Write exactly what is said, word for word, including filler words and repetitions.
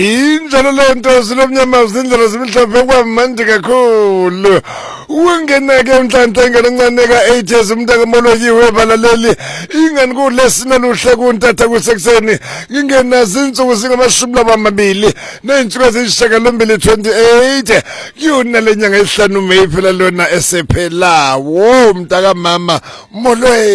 Injalo lento silomnyama izindlela zimhlophe kwamanje kakhulu. Ungena ke umhlanhla ngalencane ka eight years umntaka moloyiwe balaleli. Ingani kulesina luhle kuntatha kusekuseni. Ngingena izinsuku singamashumi amabili nensuku ezishiyagalombili twenty-eight. Kuyona lenyanga esihlanu May phela lona esephela. Wo mntaka mama molwe